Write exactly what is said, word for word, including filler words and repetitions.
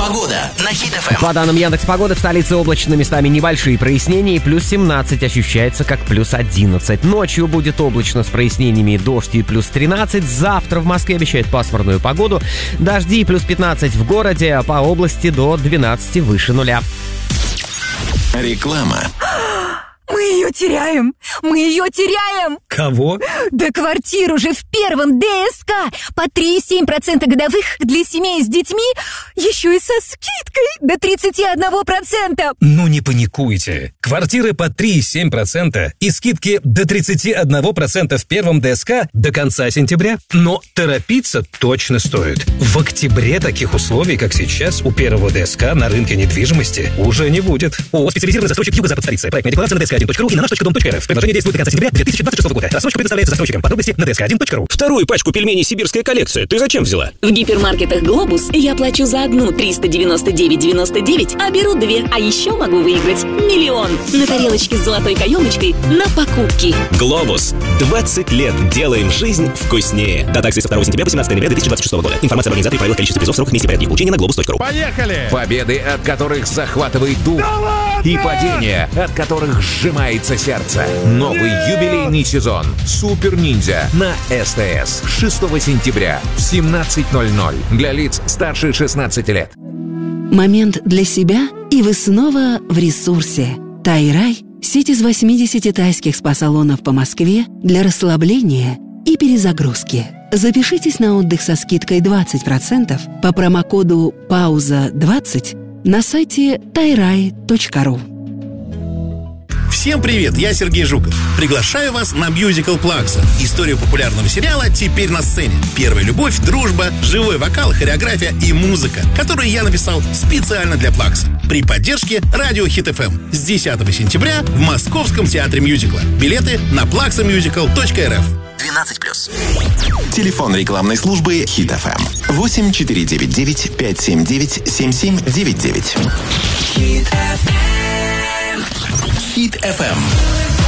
Погода на Хит-ФМ. По данным Яндекс.Погоды, в столице облачно, местами небольшие прояснения, и плюс семнадцать ощущается как плюс одиннадцать. Ночью будет облачно с прояснениями, дождь и плюс тринадцать. Завтра в Москве обещают пасмурную погоду. Дожди и плюс пятнадцать в городе, а по области до двенадцати выше нуля. Реклама. Мы ее теряем! Мы ее теряем! Кого? Да квартиру же в первом ДСК! По три и семь десятых процента годовых для семей с детьми, еще и со скидкой до тридцать один процент! Ну не паникуйте. Квартиры по три и семь десятых процента и скидки до тридцать один процент в первом ДСК до конца сентября. Но торопиться точно стоит. В октябре таких условий, как сейчас, у первого ДСК на рынке недвижимости уже не будет. ООО «Специализированный застройщик Юго-Запад столицы». Проектная декларация на дэ эс ка один точка ру и на наш точка дом точка эр эф. Предложение действует до конца сентября две тысячи двадцать шестого года. Рассрочка предоставляется застройщикам. Подробности на дэ эс ка один точка ру. Вторую пачку пельменей «Сибирская коллекция» ты зачем взяла? В гипермаркетах «Глобус» я плачу за одну триста девяносто девять девяносто девять, а беру две. А еще могу выиграть миллион на тарелочке с золотой каемочкой на покупки. «Глобус». двадцать лет делаем жизнь вкуснее. Дата акции со второго сентября по семнадцатое ноября две тысячи двадцать шестого года. Информация об организаторе, правилах, количестве призов, сроках, месте порядке получения на глобус точка ру. Поехали! Победы, от которых захватывает дух. И падения, от которых сжимается сердце. Новый юбилейный сезон «Супер Ниндзя» на СТС. шестого сентября в семнадцать ноль ноль. Для лиц старше шестнадцати лет. Момент для себя, и вы снова в ресурсе. Тайрай – сеть из восьмидесяти тайских спа-салонов по Москве для расслабления и перезагрузки. Запишитесь на отдых со скидкой двадцать процентов по промокоду пауза двадцать на сайте тайрай точка ру. Всем привет, я Сергей Жуков. Приглашаю вас на мюзикл «Плакса». Историю популярного сериала теперь на сцене. Первая любовь, дружба, живой вокал, хореография и музыка, которую я написал специально для «Плакса». При поддержке радио Хит-ФМ. С десятого сентября в Московском театре мюзикла. Билеты на плакса мюзикл точка эр эф. двенадцать плюс. Телефон рекламной службы Хит-ФМ. восемь четыре девять девять пять семь девять семь семь девять девять. Хит-ФМ. Хит-ФМ.